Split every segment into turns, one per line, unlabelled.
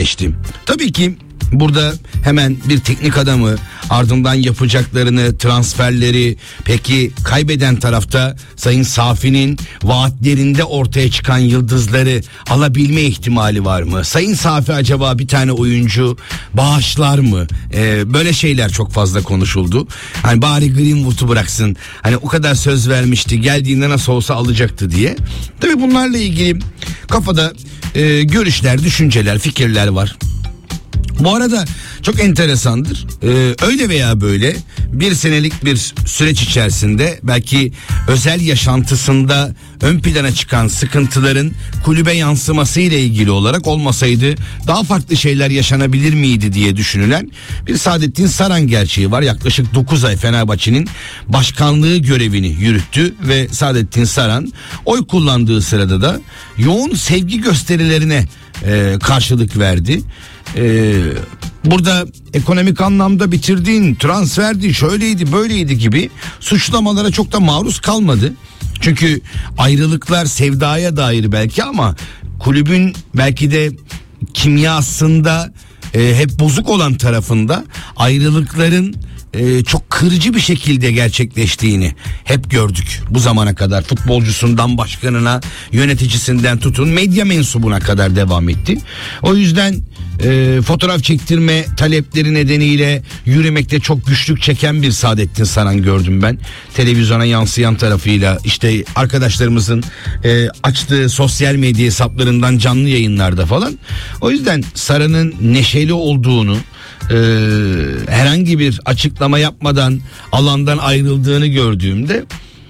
gerçekleşti. Tabii ki burada hemen bir teknik adamı, ardından yapacaklarını, transferleri, peki kaybeden tarafta Sayın Safi'nin vaatlerinde ortaya çıkan yıldızları alabilme ihtimali var mı? Sayın Safi acaba bir tane oyuncu bağışlar mı? Böyle şeyler çok fazla konuşuldu. Hani bari Greenwood'u bıraksın. Hani o kadar söz vermişti, geldiğinde nasıl olsa alacaktı diye. Tabii bunlarla ilgili kafada görüşler, düşünceler, fikirler var. Bu arada çok enteresandır. Öyle veya böyle bir senelik bir süreç içerisinde belki özel yaşantısında ön plana çıkan sıkıntıların kulübe yansıması ile ilgili olarak olmasaydı daha farklı şeyler yaşanabilir miydi diye düşünülen bir Saadettin Saran gerçeği var. Yaklaşık 9 ay Fenerbahçe'nin başkanlığı görevini yürüttü ve Saadettin Saran oy kullandığı sırada da yoğun sevgi gösterilerine karşılık verdi. Burada ekonomik anlamda bitirdiğin, transferdi, şöyleydi, böyleydi gibi suçlamalara çok da maruz kalmadı. Çünkü ayrılıklar sevdaya dair belki ama kulübün belki de kimyasında hep bozuk olan tarafında ayrılıkların çok kırıcı bir şekilde gerçekleştiğini hep gördük bu zamana kadar. Futbolcusundan başkanına, yöneticisinden tutun medya mensubuna kadar devam etti. O yüzden fotoğraf çektirme talepleri nedeniyle yürümekte çok güçlük çeken bir Saadettin Saran gördüm ben. Televizyona yansıyan tarafıyla, işte arkadaşlarımızın açtığı sosyal medya hesaplarından canlı yayınlarda falan. O yüzden Saran'ın neşeli olduğunu, herhangi bir açıklama yapmadan alandan ayrıldığını gördüğümde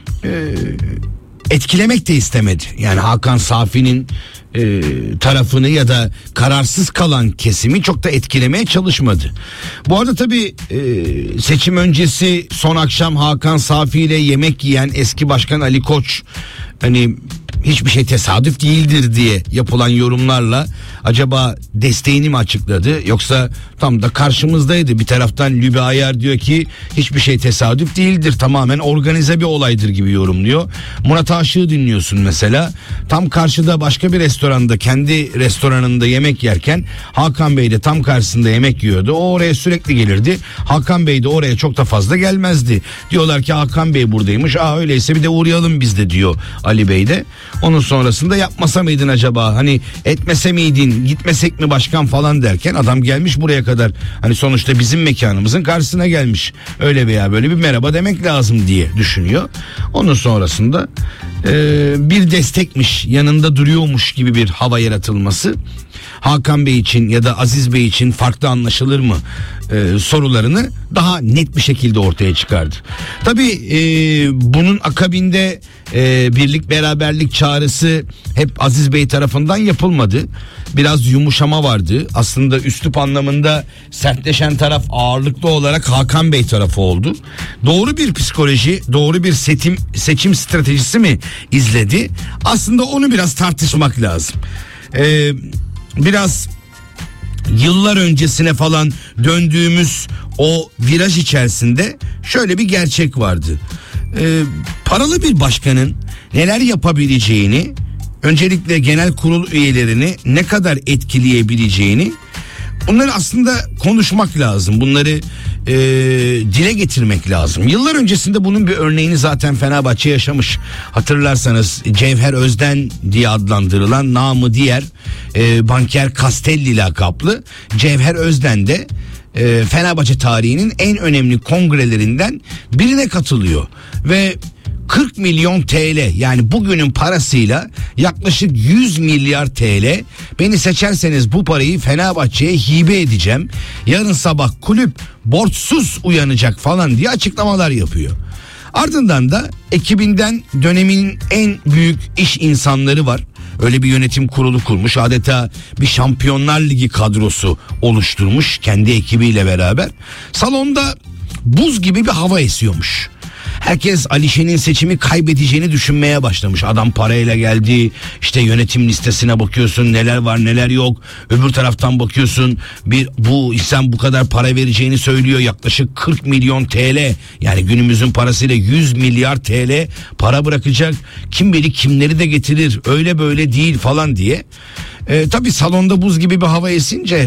etkilemek de istemedi. Yani Hakan Safi'nin tarafını ya da kararsız kalan kesimi çok da etkilemeye çalışmadı. Bu arada tabii seçim öncesi son akşam Hakan Safi ile yemek yiyen eski başkan Ali Koç, hani hiçbir şey tesadüf değildir diye yapılan yorumlarla acaba desteğini mi açıkladı, yoksa tam da karşımızdaydı. Bir taraftan Lübe Ayar diyor ki hiçbir şey tesadüf değildir, tamamen organize bir olaydır gibi yorumluyor. Murat Aşık'ı dinliyorsun mesela, tam karşıda başka bir restoranda, kendi restoranında yemek yerken Hakan Bey de tam karşısında yemek yiyordu. O oraya sürekli gelirdi, Hakan Bey de oraya çok da fazla gelmezdi. Diyorlar ki Hakan Bey buradaymış, öyleyse bir de uğrayalım biz de diyor Ali Bey de. Onun sonrasında yapmasa mıydın acaba, hani etmese miydin, gitmesek mi başkan falan derken adam gelmiş buraya kadar, hani sonuçta bizim mekanımızın karşısına gelmiş, öyle veya böyle bir merhaba demek lazım diye düşünüyor. Onun sonrasında bir destekmiş, yanında duruyormuş gibi bir hava yaratılması Hakan Bey için ya da Aziz Bey için farklı anlaşılır mı sorularını daha net bir şekilde ortaya çıkardı. Tabii bunun akabinde birlik beraberlik çağrısı hep Aziz Bey tarafından yapılmadı. Biraz yumuşama vardı. Aslında üslup anlamında sertleşen taraf ağırlıklı olarak Hakan Bey tarafı oldu. Doğru bir psikoloji, doğru bir seçim stratejisi mi izledi? Aslında onu biraz tartışmak lazım. Biraz yıllar öncesine falan döndüğümüz o viraj içerisinde şöyle bir gerçek vardı. Paralı bir başkanın neler yapabileceğini, öncelikle genel kurul üyelerini ne kadar etkileyebileceğini, bunları aslında konuşmak lazım. Bunları dile getirmek lazım. Yıllar öncesinde bunun bir örneğini zaten Fenerbahçe yaşamış. Hatırlarsanız Cevher Özden diye adlandırılan, namı diğer Banker Castelli lakaplı Cevher Özden de Fenerbahçe tarihinin en önemli kongrelerinden birine katılıyor ve 40 milyon TL, yani bugünün parasıyla yaklaşık 100 milyar TL, beni seçerseniz bu parayı Fenerbahçe'ye hibe edeceğim, yarın sabah kulüp borçsuz uyanacak falan diye açıklamalar yapıyor. Ardından da ekibinden dönemin en büyük iş insanları var. Öyle bir yönetim kurulu kurmuş, adeta bir Şampiyonlar Ligi kadrosu oluşturmuş kendi ekibiyle beraber. Salonda buz gibi bir hava esiyormuş. Herkes Alişe'nin seçimi kaybedeceğini düşünmeye başlamış. Adam parayla geldi, işte yönetim listesine bakıyorsun, neler var neler yok. Öbür taraftan bakıyorsun, bu insan bu kadar para vereceğini söylüyor, yaklaşık 40 milyon TL, yani günümüzün parasıyla 100 milyar TL para bırakacak. Kim bilir kimleri de getirir, öyle böyle değil falan diye. Tabii salonda buz gibi bir hava esince